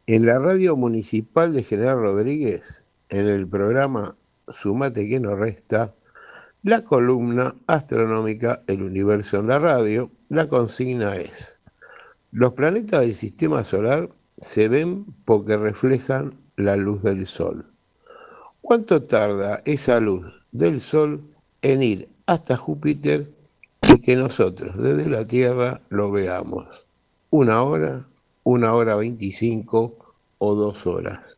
En la radio municipal de General Rodríguez, en el programa Sumate que no resta, la columna astronómica El universo en la radio, la consigna es: los planetas del sistema solar se ven porque reflejan la luz del Sol. ¿Cuánto tarda esa luz del Sol en ir hasta Júpiter y que nosotros desde la Tierra lo veamos? ¿Una hora, 1 hora 25 o 2 horas?